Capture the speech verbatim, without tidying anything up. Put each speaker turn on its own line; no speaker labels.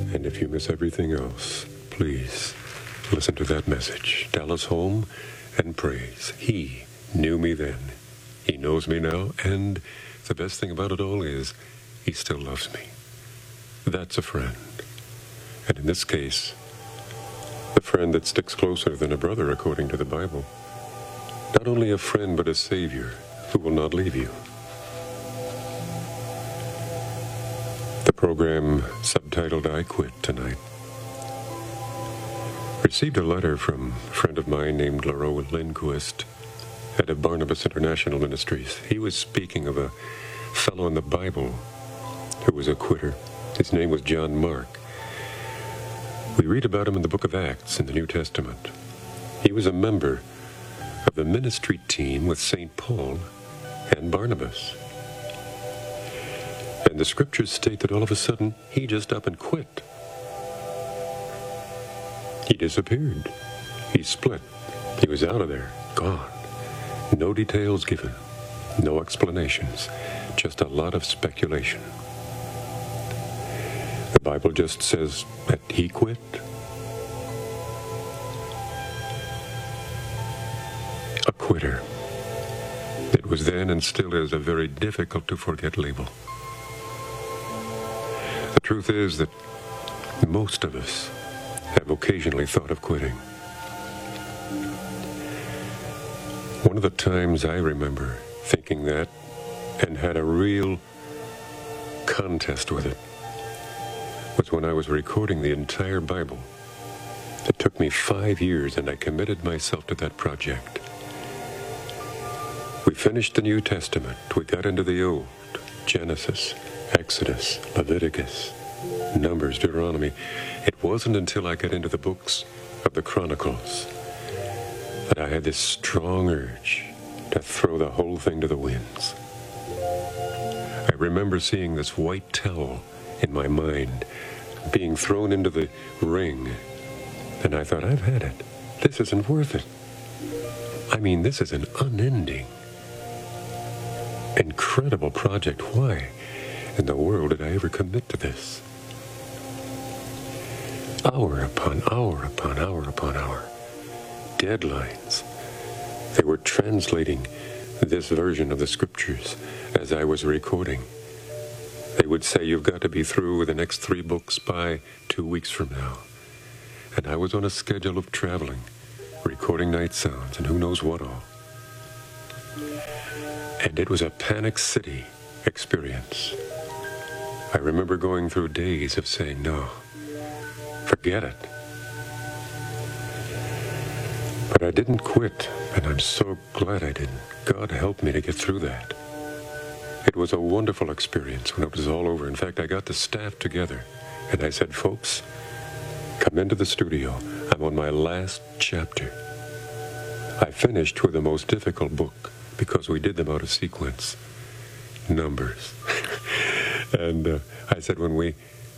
And if you miss everything else, please listen to that message. Dallas Home and Praise. He knew me then. He knows me now. And the best thing about it all is he still loves me. That's a friend. And in this case, the friend that sticks closer than a brother according to the Bible. Not only a friend, but a Savior who will not leave you. The program subtitled I Quit Tonight received a letter from a friend of mine named Laurel Lindquist, head of Barnabas International Ministries. He was speaking of a fellow in the Bible who was a quitter. His name was John Mark. We read about him in the book of Acts in the New Testament. He was a member of the ministry team with Saint Paul and Barnabas. And the scriptures state that all of a sudden, he just up and quit. He disappeared. He split. He was out of there, gone. No details given, no explanations, just a lot of speculation. The Bible just says that he quit. A quitter. It was then and still is a very difficult to forget label. The truth is that most of us have occasionally thought of quitting. One of the times I remember thinking that and had a real contest with it was when I was recording the entire Bible. It took me five years and I committed myself to that project. We finished the New Testament. We got into the Old, Genesis, Exodus, Leviticus, Numbers, Deuteronomy. It wasn't until I got into the books of the Chronicles that I had this strong urge to throw the whole thing to the winds. I remember seeing this white towel in my mind being thrown into the ring, and I thought, I've had it. This isn't worth it. I mean, this is an unending, incredible project. Why in the world did I ever commit to this? Hour upon hour upon hour upon hour. Deadlines. They were translating this version of the scriptures as I was recording. They would say, you've got to be through with the next three books by two weeks from now. And I was on a schedule of traveling, recording night sounds, and who knows what all. And it was a Panic City experience. I remember going through days of saying, no, forget it. But I didn't quit, and I'm so glad I didn't. God helped me to get through that. It was a wonderful experience when it was all over. In fact, I got the staff together, and I said, folks, come into the studio. I'm on my last chapter. I finished with the most difficult book because we did them out of sequence. Numbers. and uh, I said, when we